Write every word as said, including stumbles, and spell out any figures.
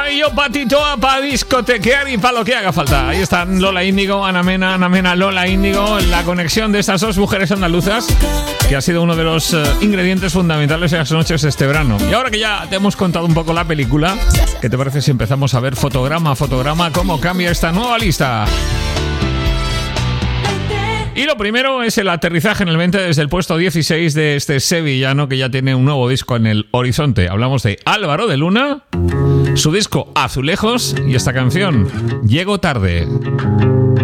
y yo patitoa para discotequear y para lo que haga falta. Ahí están Lola Índigo, Ana Mena, Ana Mena, Lola Índigo. La conexión de estas dos mujeres andaluzas, que ha sido uno de los uh, ingredientes fundamentales en las noches de este verano. Y ahora que ya te hemos contado un poco la película, ¿qué te parece si empezamos a ver fotograma a fotograma cómo cambia esta nueva lista? Y lo primero es el aterrizaje en el veinte desde el puesto dieciséis de este sevillano que ya tiene un nuevo disco en el horizonte. Hablamos de Álvaro de Luna, su disco Azulejos y esta canción, Llego tarde.